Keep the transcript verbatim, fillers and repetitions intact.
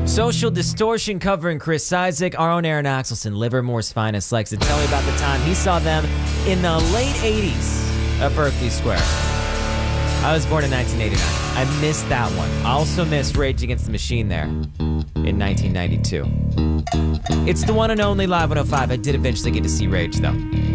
Social Distortion covering Chris Isaak. Our own Aaron Axelson, Livermore's finest, likes to tell me about the time he saw them in the late eighties at Berkeley Square. I was born in nineteen eighty-nine. I missed that one. I also missed Rage Against the Machine there in nineteen ninety-two. It's the one and only Live one oh five. I did eventually get to see Rage, though.